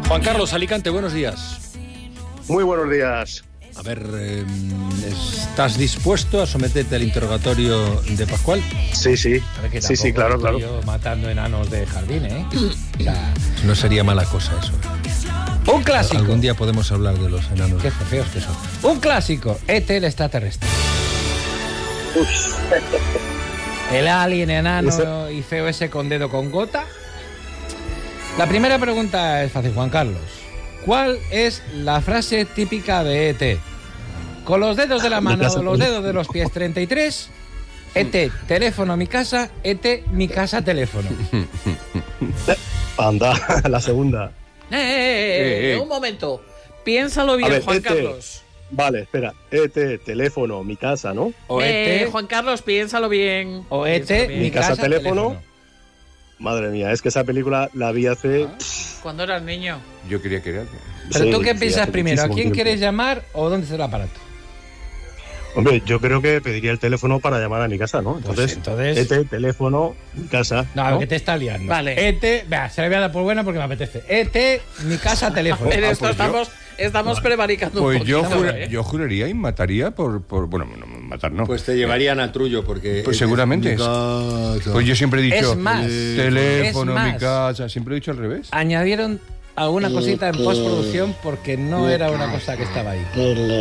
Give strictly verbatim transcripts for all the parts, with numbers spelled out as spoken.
Juan Carlos, Alicante, buenos días. Muy buenos días. A ver, eh, ¿estás dispuesto a someterte al interrogatorio de Pascual? Sí, sí. Sí, sí, claro, claro. Yo matando enanos de jardín, ¿eh? O sea, no sería mala cosa eso. Un clásico. Algún día podemos hablar de los enanos. Qué feos que son. Un clásico. E T el extraterrestre. Uf. El alien enano Ese... y feo ese con dedo con gota. La primera pregunta es fácil, Juan Carlos. ¿Cuál es la frase típica de E T? Con los dedos de la mano o los dedos de los pies, treinta y tres. E T, teléfono, mi casa. E T, mi casa, teléfono. Anda, la segunda. Eh, eh, eh, eh, eh. Un momento. Piénsalo bien, ver, Juan E T, Carlos. Vale, espera. E T, teléfono, mi casa, ¿no? O eh, E T, Juan Carlos, piénsalo bien. O E T, mi casa, casa teléfono. teléfono. Madre mía, es que esa película la vi hace... ¿Ah? ¿Cuándo eras niño? Yo quería que era... Pero sí, tú qué sí, piensas primero, ¿a quién tiempo. quieres llamar o dónde está el aparato? Hombre, yo creo que pediría el teléfono para llamar a mi casa, ¿no? Entonces, pues entonces... E T, teléfono, mi casa. No, ¿no? que te está liando. Vale. E T, vea, se le voy a dar por buena porque me apetece. E T, mi casa, teléfono. En Ah, esto pues estamos, estamos vale. prevaricando pues un yo poquito. jura, ¿eh? yo juraría y mataría por... por bueno, no, matar no. Pues te llevarían a Trullo porque... Pues seguramente. Es, pues yo siempre he dicho... Es más. Teléfono, Es más. mi casa... Siempre he dicho al revés. Añadieron alguna cosita en postproducción porque no era una cosa que estaba ahí.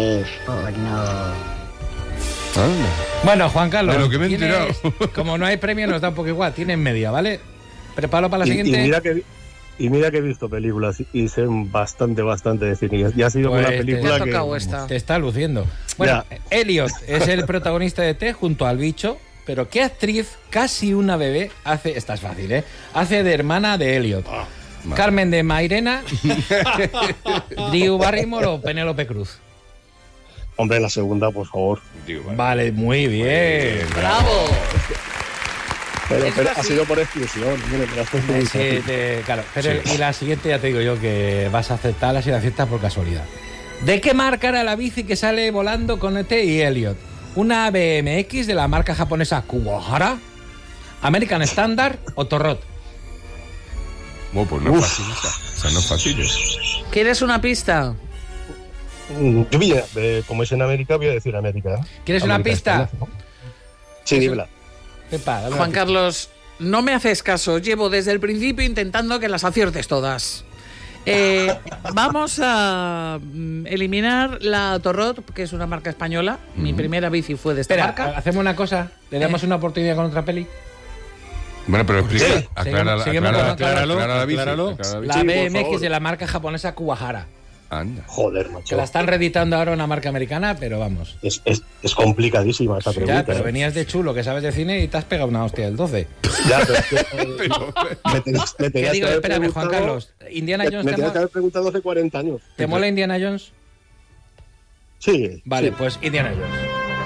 Anda. Bueno, Juan Carlos, De lo que me he tienes- enterado. como no hay premio nos da un poco igual, tienes media, ¿vale? Prepáralo para la Y, siguiente. y mira que... Y mira que he visto películas y sé bastante, bastante de cine. Y ha sido Pues una te- película Te ha tocado que... esta. Te está luciendo. Bueno, Elliot es el protagonista de E T junto al bicho, pero ¿qué actriz, casi una bebé, hace, esta es fácil, ¿eh? Hace de hermana de Elliot? Ah, Carmen de Mairena, Drew Barrymore o Penélope Cruz. Hombre, la segunda, por favor. Digo, vale. Vale, muy bien. ¡Bravo! Pero, Es pero así. ha sido por exclusión. Mire, me la has puesto muy Sí, fácil. te- claro, pero Sí. y la siguiente ya te digo yo que vas a aceptarla si la aceptas por casualidad. ¿De qué marca era la bici que sale volando con E T y Elliot? ¿Una B M X de la marca japonesa Kuwahara? ¿American Standard o Torrot? Bueno, pues no es fácil esa. O sea, no es fácil. ¿eh? ¿Quieres una pista? Mm, Yo voy a, eh, como es en América, voy a decir América. ¿eh? ¿Quieres una América pista? Express, ¿no? Sí, dímela. Pepa, dame una Juan pista. Carlos, no me haces caso. Llevo desde el principio intentando que las aciertes todas. Eh, vamos a mm, eliminar la Torrot, que es una marca española. Mi primera bici fue de esta Espera, marca. hacemos una cosa. ¿Le damos una oportunidad con otra peli? Bueno, pero explica. Sí. Aclara, Seguimos- seguimos aclara, con- aclara, acláralo, aclara la bici, acláralo. aclara la bici. La Sí, por B M X favor. de la marca japonesa Kuwahara. Anda. Joder, macho. Que la están reeditando ahora una marca americana, pero vamos. Es, es, es complicadísima esa Ya, pregunta. pero ¿eh? venías de chulo, que sabes de cine y te has pegado una hostia del doce. Ya, pero es que, eh, me tenías, me ¿Qué tenías digo? que haber Espérame, Juan preguntado- Carlos. ¿Indiana Me, Jones me te, tenías mo- que haber preguntado hace cuarenta años. ¿te mola Indiana Jones? Sí. Vale, sí. pues Indiana Jones.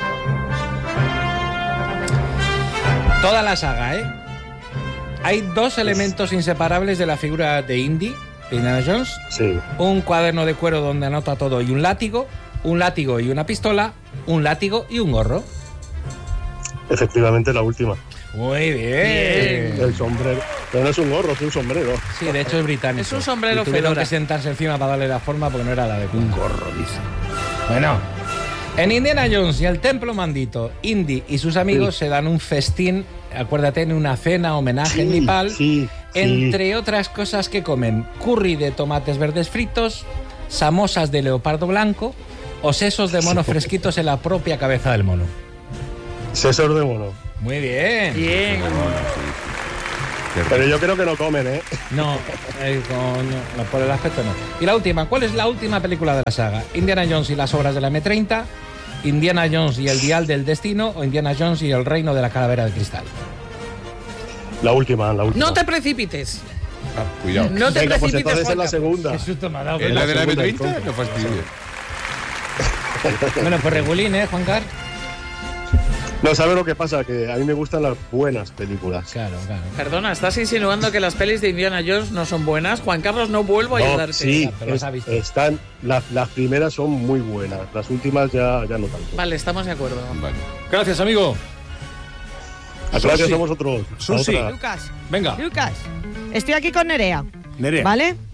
Toda la saga, ¿eh? Hay dos elementos inseparables de la figura de Indy, de Indiana Jones. Sí. Un cuaderno de cuero donde anota todo y un látigo, un látigo y una pistola, un látigo y un gorro. Efectivamente, la última. Muy bien. El sombrero. Pero no es un gorro, es un sombrero. Sí, de hecho es británico. Es un sombrero Y tuvieron fedora. que sentarse encima para darle la forma porque no era la de un gorro, dice. Bueno, en Indiana Jones y el Templo Maldito, Indy y sus amigos se dan un festín, acuérdate, en una cena homenaje en Sí, Nepal, sí, entre otras cosas que comen curry de tomates verdes fritos, samosas de leopardo blanco o sesos de mono fresquitos en la propia cabeza del mono. Sesos de mono. Muy bien. Bien. Qué Pero rico. yo creo que no comen, ¿eh? No, eh, con- no, por el aspecto no. Y la última, ¿cuál es la última película de la saga? ¿Indiana Jones y las obras de la eme treinta? ¿Indiana Jones y el dial del destino? ¿O Indiana Jones y el reino de la calavera de cristal? La última, la última. No te precipites. Ah, cuidado. No te Venga, pues precipites, entonces es la Juanca. segunda. Qué susto me ha dado. ¿Es la de la eme segunda, treinta? entonces. No fastidies. Bueno, pues regulín, ¿eh, Juan Carlos? No, ¿sabes lo que pasa? Que a mí me gustan las buenas películas. Claro, claro. Perdona, ¿estás insinuando que las pelis de Indiana Jones no son buenas? Juan Carlos, no vuelvo a No, ayudarte. sí, pero las es- ha visto. están, las, las primeras son muy buenas, las últimas ya, ya no tanto. Vale, estamos de acuerdo. Vale. Gracias, amigo. Gracias Susi. a vosotros. A Susi. otra. Lucas, Venga. Lucas, estoy aquí con Nerea, Nerea. ¿vale?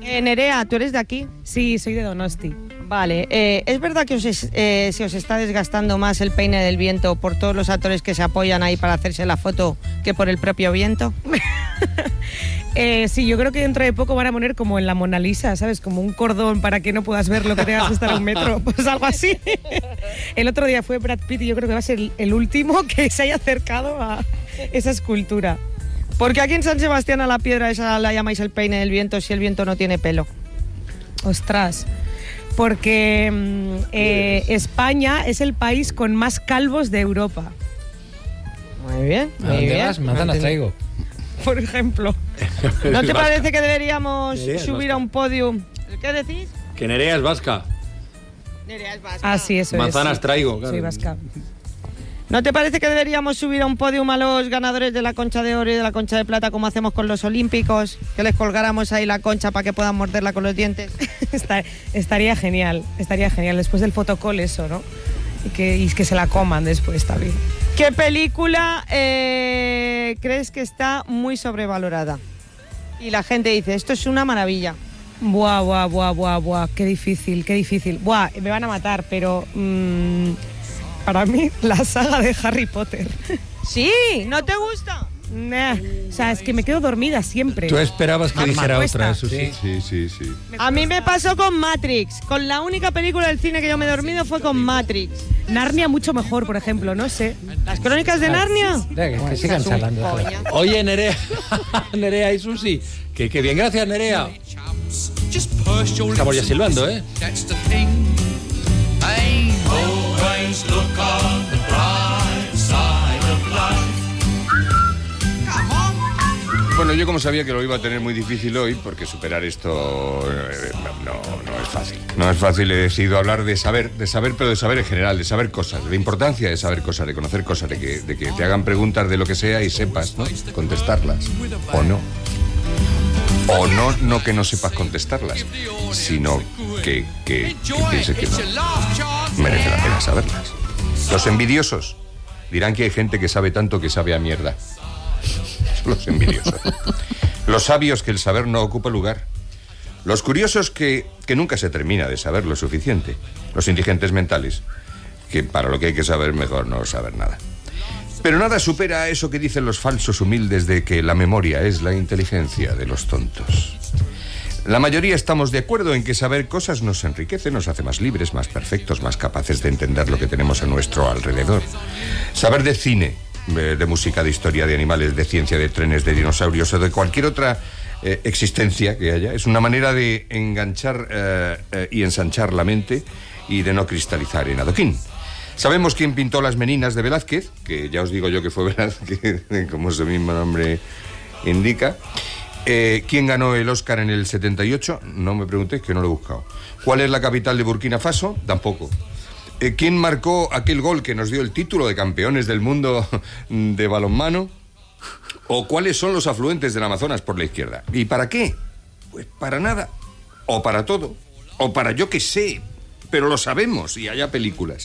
Eh, Nerea, ¿tú eres de aquí? Sí, soy de Donosti. Vale, eh, ¿es verdad que os es, eh, se os está desgastando más el peine del viento por todos los actores que se apoyan ahí para hacerse la foto que por el propio viento? eh, sí, yo creo que dentro de poco van a poner como en la Mona Lisa, ¿sabes? Como un cordón para que no puedas ver lo que tengas que estar a un metro, pues algo así. El otro día fue Brad Pitt y yo creo que va a ser el último que se haya acercado a esa escultura. Porque aquí en San Sebastián a la piedra esa la llamáis el peine del viento si el viento no tiene pelo. Ostras, porque eh, España es el país con más calvos de Europa. Muy bien, ¿A muy dónde bien. vas? Manzanas traigo. Por ejemplo. ¿No te parece que deberíamos Nerea es subir vasca. a un podium? ¿Qué decís? Que Nerea es vasca. Nerea es vasca. Ah, sí, eso Manzanas es. traigo, claro. Soy vasca. ¿No te parece que deberíamos subir a un podium a los ganadores de la concha de oro y de la concha de plata como hacemos con los olímpicos? Que les colgáramos ahí la concha para que puedan morderla con los dientes. Está- estaría genial, estaría genial. Después del fotocall eso, ¿no? Y que, y que se la coman después también. ¿Qué película eh, crees que está muy sobrevalorada? Y la gente dice, esto es una maravilla. Buah, buah, buah, buah, buah. Qué difícil, qué difícil. Buah, me van a matar, pero... mmm, para mí, la saga de Harry Potter. ¿Sí? ¿No te gusta? Nah, o sea, es que me quedo dormida siempre. Tú esperabas que Más dijera cuesta. otra, eso sí. Sí, sí, sí. A mí me pasó con Matrix. Con la única película del cine que yo me he dormido fue con Matrix. Narnia mucho mejor, por ejemplo, no sé. ¿Las crónicas de Narnia? Que, que sigan charlando. Coña. Oye, Nerea, Nerea y Susi, que, que bien, gracias, Nerea. Estamos ya silbando, ¿eh? Bueno, yo como sabía que lo iba a tener muy difícil hoy, porque superar esto eh, no, no es fácil. No es fácil, he decidido hablar de saber, de saber, pero de saber en general, de saber cosas, de la importancia de saber cosas, de conocer cosas, de que, de que te hagan preguntas de lo que sea y sepas, ¿no? Contestarlas. O no. O no, no que no sepas contestarlas, sino que, que, que pienses que no merece la pena saberlas. Los envidiosos dirán que hay gente que sabe tanto que sabe a mierda. Los envidiosos. Los sabios que el saber no ocupa lugar. Los curiosos que, que nunca se termina de saber lo suficiente. Los indigentes mentales, que para lo que hay que saber mejor no saber nada. Pero nada supera a eso que dicen los falsos humildes de que la memoria es la inteligencia de los tontos. La mayoría estamos de acuerdo en que saber cosas nos enriquece, nos hace más libres, más perfectos, más capaces de entender lo que tenemos a nuestro alrededor. Saber de cine, de música, de historia, de animales, de ciencia, de trenes, de dinosaurios o de cualquier otra eh, existencia que haya, es una manera de enganchar eh, eh, y ensanchar la mente y de no cristalizar en adoquín. Sabemos quién pintó las Meninas de Velázquez, que ya os digo yo que fue Velázquez, como su mismo nombre indica. Eh, ¿Quién ganó el Oscar en el setenta y ocho? No me preguntéis, que no lo he buscado. ¿Cuál es la capital de Burkina Faso? Tampoco. Eh, ¿Quién marcó aquel gol que nos dio el título de campeones del mundo de balonmano? ¿O cuáles son los afluentes del Amazonas por la izquierda? ¿Y para qué? Pues para nada. O para todo. O para yo que sé. Pero lo sabemos y haya películas.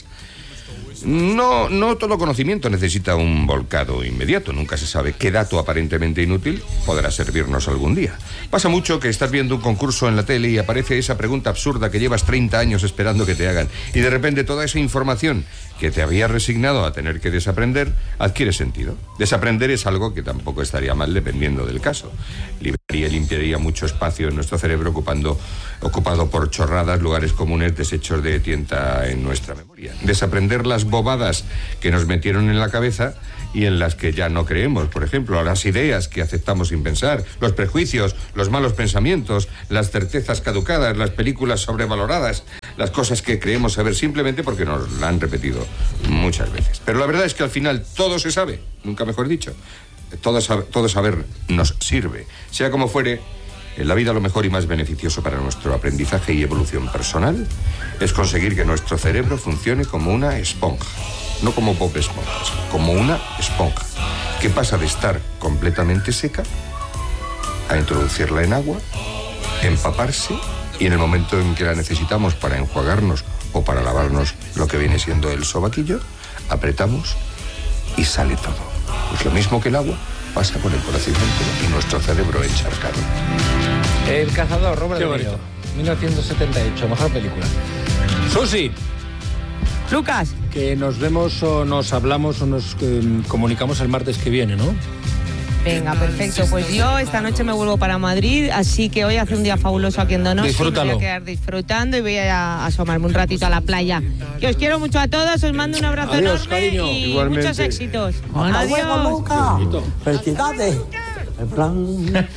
No, no todo conocimiento necesita un volcado inmediato. Nunca se sabe qué dato aparentemente inútil podrá servirnos algún día. Pasa mucho que estás viendo un concurso en la tele y aparece esa pregunta absurda que llevas treinta años esperando que te hagan. Y de repente toda esa información que te había resignado a tener que desaprender adquiere sentido. Desaprender es algo que tampoco estaría mal dependiendo del caso. Liberaría y limpiaría mucho espacio en nuestro cerebro ocupando, ocupado por chorradas, lugares comunes, desechos de tienta en nuestra memoria. Desaprender las bobadas que nos metieron en la cabeza y en las que ya no creemos, por ejemplo, las ideas que aceptamos sin pensar, los prejuicios, los malos pensamientos, las certezas caducadas, las películas sobrevaloradas, las cosas que creemos saber simplemente porque nos la han repetido muchas veces. Pero la verdad es que al final todo se sabe, nunca mejor dicho. Todo, todo saber nos sirve. Sea como fuere, en la vida lo mejor y más beneficioso para nuestro aprendizaje y evolución personal es conseguir que nuestro cerebro funcione como una esponja. No como Bob Esponja, como una esponja que pasa de estar completamente seca a introducirla en agua, empaparse y en el momento en que la necesitamos para enjuagarnos o para lavarnos lo que viene siendo el sobaquillo, apretamos y sale todo. Pues lo mismo que el agua pasa con el conocimiento y nuestro cerebro encharcado. El cazador, Robert Qué De bonito. Niro, mil novecientos setenta y ocho, mejor película. Susi, Lucas, que nos vemos o nos hablamos o nos eh, comunicamos el martes que viene, ¿no? venga, perfecto. Pues yo esta noche me vuelvo para Madrid, así que hoy hace un día fabuloso aquí en Donosti. Disfrútalo. Me voy a quedar disfrutando y voy a asomarme un ratito a la playa. Que os quiero mucho a todos, os mando un abrazo Adiós, enorme cariño. y Igualmente. muchos éxitos. Hasta Adiós. luego, Luca. Felicidades. En plan...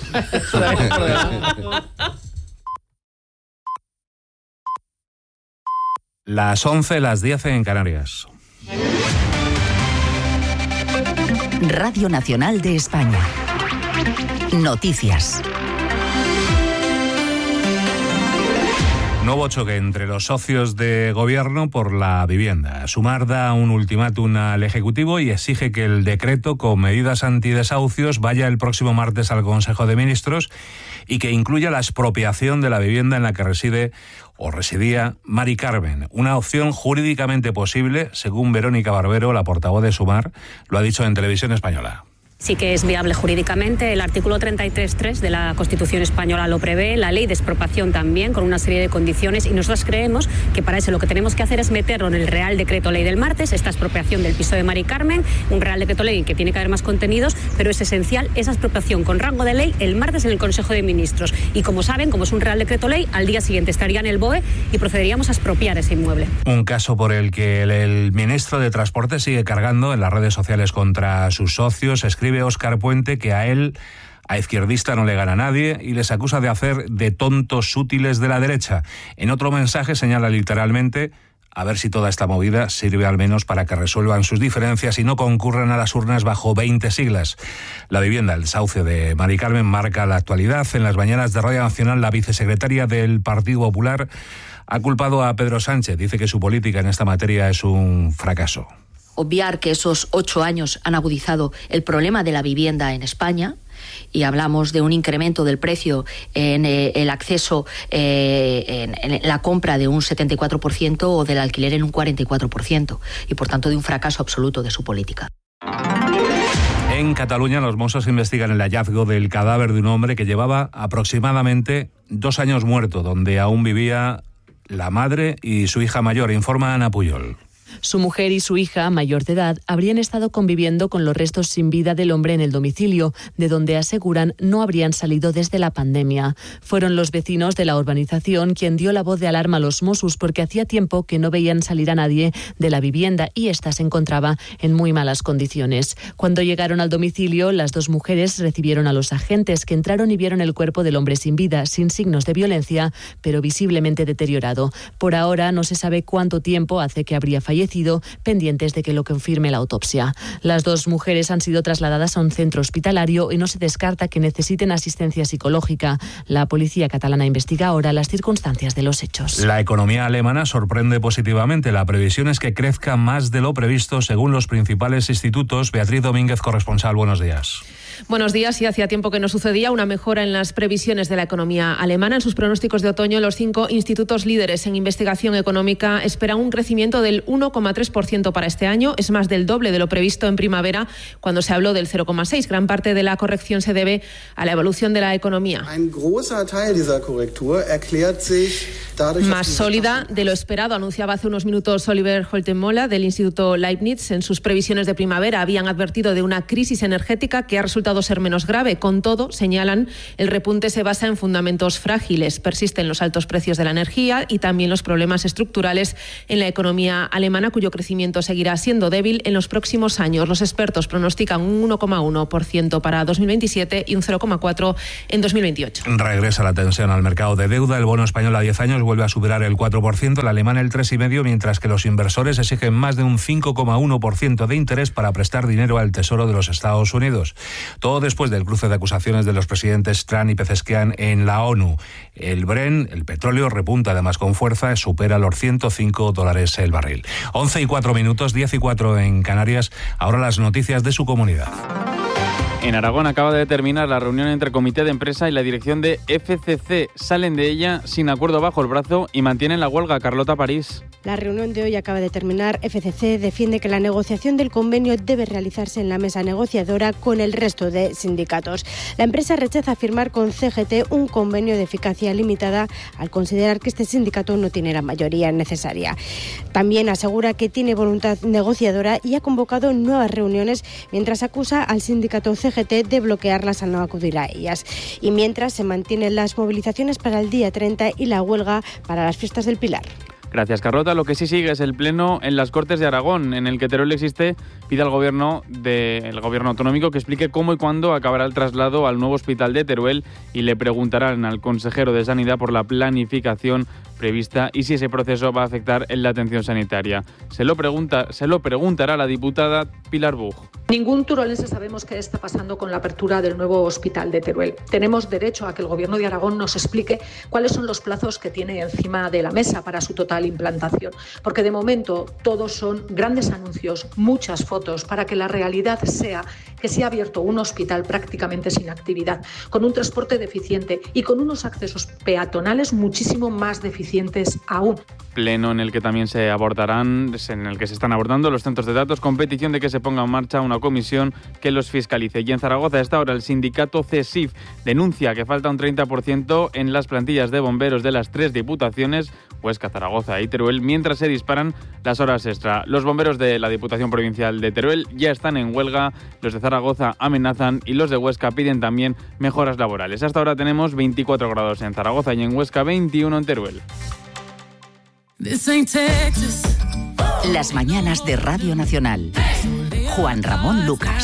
Las once, las diez en Canarias. Radio Nacional de España. Noticias. Nuevo choque entre los socios de gobierno por la vivienda. Sumar da un ultimátum al Ejecutivo y exige que el decreto con medidas antidesahucios vaya el próximo martes al Consejo de Ministros y que incluya la expropiación de la vivienda en la que reside o residía Mari Carmen. Una opción jurídicamente posible, según Verónica Barbero, la portavoz de Sumar, lo ha dicho en Televisión Española. Sí que es viable jurídicamente. El artículo treinta y tres punto tres de la Constitución española lo prevé, la ley de expropiación también, con una serie de condiciones, y nosotros creemos que para eso lo que tenemos que hacer es meterlo en el Real Decreto Ley del martes, esta expropiación del piso de Mari Carmen, un Real Decreto Ley que tiene que haber más contenidos, pero es esencial esa expropiación con rango de ley el martes en el Consejo de Ministros. Y como saben, como es un Real Decreto Ley, al día siguiente estaría en el B O E y procederíamos a expropiar ese inmueble. Un caso por el que el, el ministro de Transporte sigue cargando en las redes sociales contra sus socios. Escribe Óscar Puente que a él, a izquierdista, no le gana nadie y les acusa de hacer de tontos útiles de la derecha. En otro mensaje señala literalmente: a ver si toda esta movida sirve al menos para que resuelvan sus diferencias y no concurran a las urnas bajo veinte siglas. La vivienda, el desahucio de Mari Carmen, marca la actualidad. En las mañanas de Radio Nacional, la vicesecretaria del Partido Popular ha culpado a Pedro Sánchez. Dice que su política en esta materia es un fracaso. Obviar que esos ocho años han agudizado el problema de la vivienda en España, y hablamos de un incremento del precio en eh, el acceso, eh, en, en la compra de un setenta y cuatro por ciento o del alquiler en un cuarenta y cuatro por ciento, y por tanto de un fracaso absoluto de su política. En Cataluña, los Mossos investigan el hallazgo del cadáver de un hombre que llevaba aproximadamente dos años muerto, donde aún vivía la madre y su hija mayor, informa Ana Puyol. Su mujer y su hija, mayor de edad, habrían estado conviviendo con los restos sin vida del hombre en el domicilio, de donde aseguran no habrían salido desde la pandemia. Fueron los vecinos de la urbanización quien dio la voz de alarma a los Mossos porque hacía tiempo que no veían salir a nadie de la vivienda y ésta se encontraba en muy malas condiciones. Cuando llegaron al domicilio, las dos mujeres recibieron a los agentes, que entraron y vieron el cuerpo del hombre sin vida, sin signos de violencia, pero visiblemente deteriorado. Por ahora no se sabe cuánto tiempo hace que habría fallecido, pendientes de que lo confirme la autopsia. Las dos mujeres han sido trasladadas a un centro hospitalario y no se descarta que necesiten asistencia psicológica. La policía catalana investiga ahora las circunstancias de los hechos. La economía alemana sorprende positivamente. La previsión es que crezca más de lo previsto según los principales institutos. Beatriz Domínguez, corresponsal, buenos días. Buenos días. Y hacía tiempo que no sucedía una mejora en las previsiones de la economía alemana. En sus pronósticos de otoño, los cinco institutos líderes en investigación económica esperan un crecimiento del uno coma tres por ciento para este año. Es más del doble de lo previsto en primavera, cuando se habló del cero coma seis. Gran parte de la corrección se debe a la evolución de la economía. Más sólida de lo esperado, anunciaba hace unos minutos Oliver Holtenmola del Instituto Leibniz. En sus previsiones de primavera habían advertido de una crisis energética que ha resultado ser menos grave. Con todo, señalan, el repunte se basa en fundamentos frágiles. Persisten los altos precios de la energía y también los problemas estructurales en la economía alemana, cuyo crecimiento seguirá siendo débil en los próximos años. Los expertos pronostican un uno coma uno por ciento para dos mil veintisiete y un cero coma cuatro por ciento en dos mil veintiocho. Regresa la tensión al mercado de deuda. El bono español a diez años vuelve a superar el cuatro por ciento, el alemán el tres coma cinco por ciento, mientras que los inversores exigen más de un cinco coma uno por ciento de interés para prestar dinero al Tesoro de los Estados Unidos. Todo después del cruce de acusaciones de los presidentes Trump y Pezeshkian en la ONU. El Brent, el petróleo, repunta además con fuerza, supera los ciento cinco dólares el barril. once y cuatro minutos, diez y cuatro en Canarias. Ahora las noticias de su comunidad. En Aragón acaba de terminar la reunión entre Comité de Empresa y la dirección de F C C. Salen de ella sin acuerdo bajo el brazo y mantienen la huelga. Carlota París. La reunión de hoy acaba de terminar. F C C defiende que la negociación del convenio debe realizarse en la mesa negociadora con el resto de sindicatos. La empresa rechaza firmar con C G T un convenio de eficacia limitada al considerar que este sindicato no tiene la mayoría necesaria. También asegura que tiene voluntad negociadora y ha convocado nuevas reuniones, mientras acusa al sindicato C G T de bloquearlas al no acudir a ellas. Y mientras se mantienen las movilizaciones para el día treinta y la huelga para las fiestas del Pilar. Gracias, Carlota. Lo que sí sigue es el pleno en las Cortes de Aragón, en el que Teruel existe, pide al gobierno del gobierno autonómico que explique cómo y cuándo acabará el traslado al nuevo hospital de Teruel, y le preguntarán al consejero de Sanidad por la planificación prevista y si ese proceso va a afectar en la atención sanitaria. Se lo pregunta, se lo preguntará la diputada Pilar Bug. Ningún turolense sabemos qué está pasando con la apertura del nuevo hospital de Teruel. Tenemos derecho a que el Gobierno de Aragón nos explique cuáles son los plazos que tiene encima de la mesa para su total implantación, porque de momento todos son grandes anuncios, muchas fotos, para que la realidad sea que se ha abierto un hospital prácticamente sin actividad, con un transporte deficiente y con unos accesos peatonales muchísimo más deficientes aún. Pleno en el que también se abordarán, en el que se están abordando los centros de datos, con petición de que se ponga en marcha una comisión que los fiscalice. Y en Zaragoza, a esta hora, el sindicato C S I F denuncia que falta un treinta por ciento en las plantillas de bomberos de las tres diputaciones, Huesca, Zaragoza y Teruel, mientras se disparan las horas extra. Los bomberos de la Diputación Provincial de Teruel ya están en huelga, los de Zaragoza amenazan y los de Huesca piden también mejoras laborales. Hasta ahora tenemos veinticuatro grados en Zaragoza y en Huesca veintiuno en Teruel. Las mañanas de Radio Nacional. Juan Ramón Lucas.